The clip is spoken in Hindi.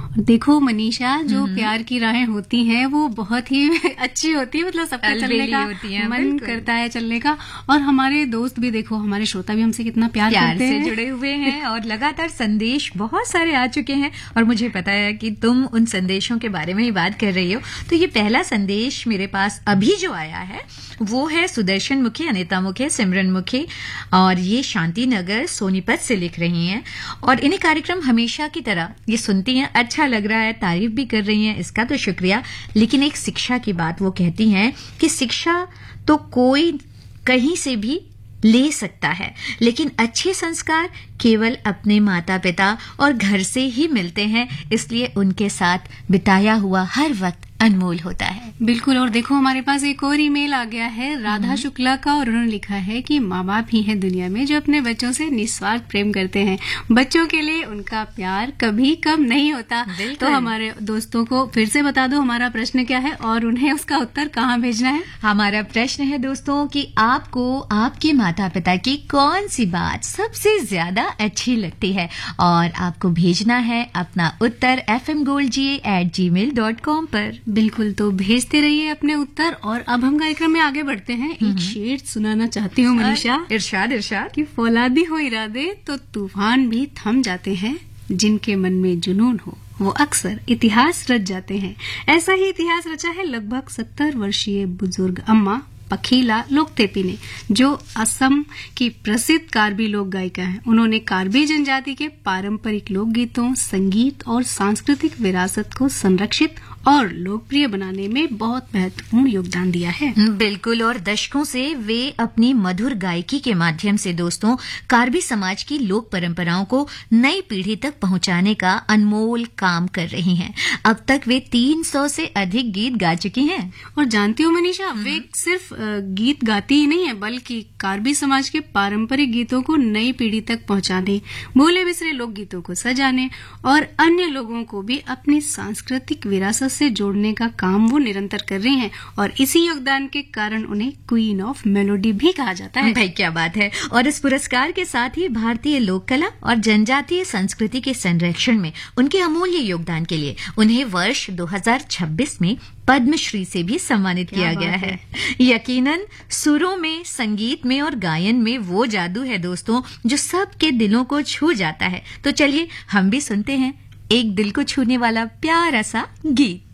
देखो मनीषा, जो प्यार की राहें होती हैं वो बहुत ही अच्छी होती है, मतलब सबका चलने का मन करता है चलने का। और हमारे दोस्त भी देखो, हमारे श्रोता भी हमसे कितना प्यार करते हैं, जुड़े हुए हैं और लगातार संदेश बहुत सारे आ चुके हैं। और मुझे पता है कि तुम उन संदेशों के बारे में ही बात कर रही हो। तो ये पहला संदेश मेरे पास अभी जो आया है वो है सुदर्शन मुखी, अनिता मुखी, सिमरन मुखी, और ये शांति नगर सोनीपत से लिख रही हैं। और इन्हें कार्यक्रम हमेशा की तरह ये सुनती हैं, अच्छा लग रहा है, तारीफ भी कर रही हैं, इसका तो शुक्रिया। लेकिन एक शिक्षा की बात वो कहती हैं कि शिक्षा तो कोई कहीं से भी ले सकता है, लेकिन अच्छे संस्कार केवल अपने माता पिता और घर से ही मिलते हैं, इसलिए उनके साथ बिताया हुआ हर वक्त अनमोल होता है। बिल्कुल। और देखो हमारे पास एक और ईमेल आ गया है राधा शुक्ला का, और उन्होंने लिखा है कि माँ बाप ही हैं दुनिया में जो अपने बच्चों से निस्वार्थ प्रेम करते हैं। बच्चों के लिए उनका प्यार कभी कम नहीं होता। तो हमारे दोस्तों को फिर से बता दो हमारा प्रश्न क्या है और उन्हें उसका उत्तर कहाँ भेजना है। हमारा प्रश्न है दोस्तों कि आपको आपके माता पिता की कौन सी बात सबसे ज्यादा अच्छी लगती है, और आपको भेजना है अपना उत्तर fmgoldga@gmail.com पर। बिल्कुल, तो भेजते रहिए अपने उत्तर। और अब हम कार्यक्रम में आगे बढ़ते हैं। एक शेर सुनाना चाहती हूँ मनीषा। इरशाद इरशाद। कि फौलादी हो इरादे तो तूफान भी थम जाते हैं, जिनके मन में जुनून हो वो अक्सर इतिहास रच जाते हैं। ऐसा ही इतिहास रचा है लगभग 70 वर्षीय बुजुर्ग अम्मा पखीला लोकतेपी ने, जो असम की प्रसिद्ध कार्बी लोक गायिका हैं। उन्होंने कार्बी जनजाति के पारंपरिक लोकगीतों, संगीत और सांस्कृतिक विरासत को संरक्षित और लोकप्रिय बनाने में बहुत महत्वपूर्ण योगदान दिया है। बिल्कुल, और दशकों से वे अपनी मधुर गायकी के माध्यम से दोस्तों कार्बी समाज की लोक परंपराओं को नई पीढ़ी तक पहुंचाने का अनमोल काम कर रही हैं। अब तक वे 300 से अधिक गीत गा चुकी हैं। और जानती हो मनीषा, वे सिर्फ गीत गाती ही नहीं है, बल्कि कार्बी समाज के पारंपरिक गीतों को नई पीढ़ी तक पहुंचाने, भूले बिसरे लोक गीतों को सजाने और अन्य लोगों को भी अपनी सांस्कृतिक विरासत से जोड़ने का काम वो निरंतर कर रही हैं। और इसी योगदान के कारण उन्हें क्वीन ऑफ मेलोडी भी कहा जाता है। भाई क्या बात है। और इस पुरस्कार के साथ ही भारतीय लोक कला और जनजातीय संस्कृति के संरक्षण में उनके अमूल्य योगदान के लिए उन्हें वर्ष 2026 में पद्मश्री से भी सम्मानित किया गया है। यकीनन सुरों में, संगीत में और गायन में वो जादू है दोस्तों जो सबके दिलों को छू जाता है। तो चलिए हम भी सुनते हैं एक दिल को छूने वाला प्यारा सा गीत।